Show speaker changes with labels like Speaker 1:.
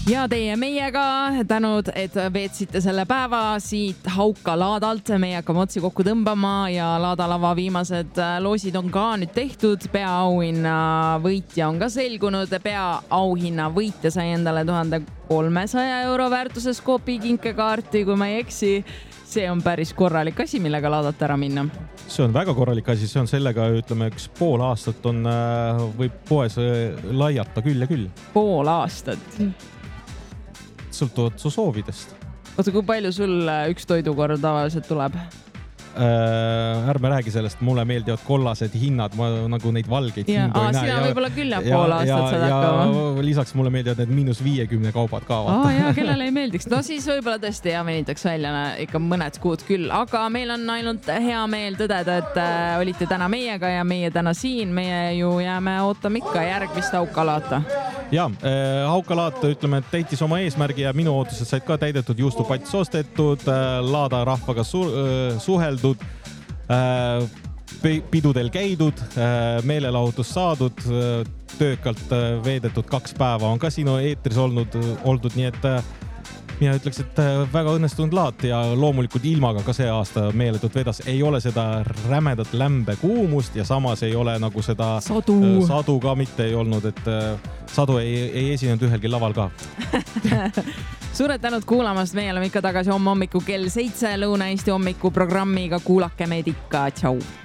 Speaker 1: Ja teie meiega tänud, et veetsite selle päeva siit Hauka laadalt. Meie hakkame otsi kokku tõmbama ja laadalava viimased loosid on ka nüüd tehtud. Peaauhinna võitja on ka selgunud. Peaauhinna võitja sai endale 1300 euro väärtuses Coopi kinkekaarti, kui ma ei eksi. See on päris korralik asi, millega laadata ära minna.
Speaker 2: See on väga korralik asi, see on sellega, ütleme, üks pool aastat on, võib poes laiata küll ja küll.
Speaker 1: Pool aastat?
Speaker 2: Sõltuvad su soovidest.
Speaker 1: Oota, kui palju sul üks toidukord tavaliselt tuleb?
Speaker 2: Ärme räägi sellest, mulle meeldivad kollased hinnad, ma nagu neid valgeid hindu ei näe.
Speaker 1: Sina võib-olla küll ja pool aastat saad hakkama.
Speaker 2: Ja lisaks mulle meeldivad need -50 kaubad ka.
Speaker 1: Ja kellele ei meeldiks. No siis võib-olla tõesti ja venitaks välja ikka mõned kuud küll, aga meil on ainult hea meel tõdeda, et olite täna meiega ja meie täna siin. Meie ju jääme ootama ikka järgmist Haukalaata. Ja, Haukalaat, ütleme, et täitis oma eesmärgi ja minu ootused said ka täidetud, juustupats ostetud, laada rahvaga suheldud, pidudel käidud, meelelahutus saadud, töökalt veedetud 2 päeva on ka sinu eetris oldud, nii et mina ütleks, et väga õnnestunud laat ja loomulikult ilmaga ka see aasta meeletult vedas. Ei ole seda rämedat lämbe kuumust ja samas ei ole nagu seda sadu ka mitte ei olnud, et sadu ei esinenud ühelgi laval ka. Suured tänud kuulamast. Meie oleme ikka tagasi homme hommiku kell 7 Lõuna-Eesti hommikuprogrammiga. Kuulake meid ikka. Tšau!